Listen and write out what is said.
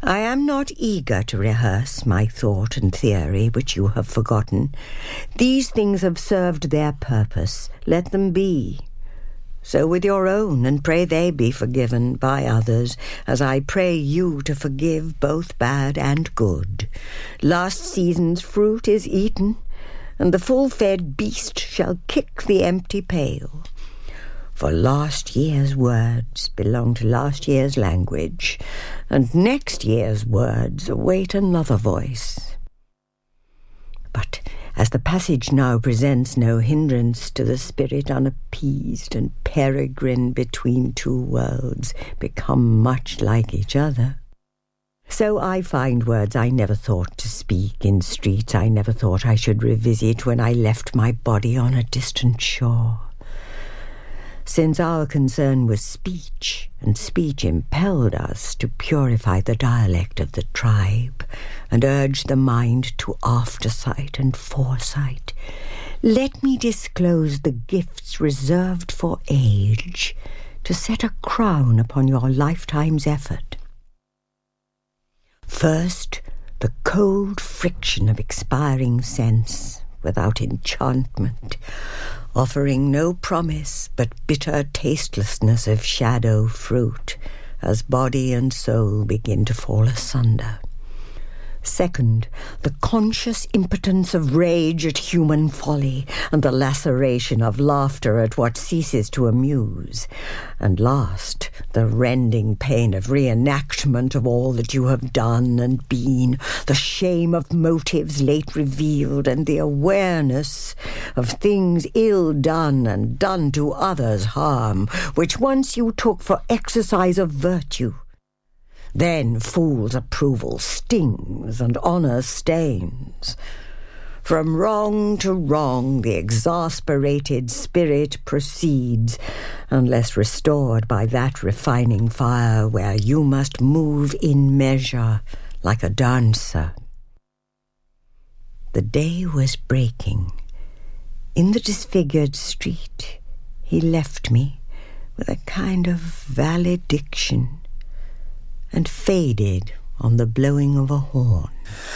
I am not eager to rehearse my thought and theory, which you have forgotten. These things have served their purpose. Let them be. So with your own, and pray they be forgiven by others, as I pray you to forgive both bad and good. Last season's fruit is eaten, and the full-fed beast shall kick the empty pail. For last year's words belong to last year's language, and next year's words await another voice. But as the passage now presents no hindrance to the spirit unappeased and peregrine between two worlds become much like each other, so I find words I never thought to speak in streets I never thought I should revisit when I left my body on a distant shore. Since our concern was speech, and speech impelled us to purify the dialect of the tribe and urge the mind to aftersight and foresight, let me disclose the gifts reserved for age to set a crown upon your lifetime's effort. First, the cold friction of expiring sense without enchantment, offering no promise but bitter tastelessness of shadow fruit as body and soul begin to fall asunder. Second, the conscious impotence of rage at human folly and the laceration of laughter at what ceases to amuse. And last, the rending pain of reenactment of all that you have done and been, the shame of motives late revealed, and the awareness of things ill done and done to others harm, which once you took for exercise of virtue. Then fool's approval stings and honour stains. From wrong to wrong the exasperated spirit proceeds, unless restored by that refining fire where you must move in measure like a dancer. The day was breaking. In the disfigured street he left me with a kind of valediction, and faded on the blowing of a horn.